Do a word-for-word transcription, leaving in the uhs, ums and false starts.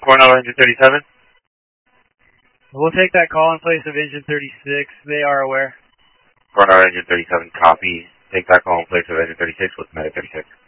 Coronado Engine thirty-seven. We'll take that call in place of Engine thirty-six. They are aware. Coronado Engine thirty-seven, copy. Take that call in place of Engine thirty-six with Medic thirty-six.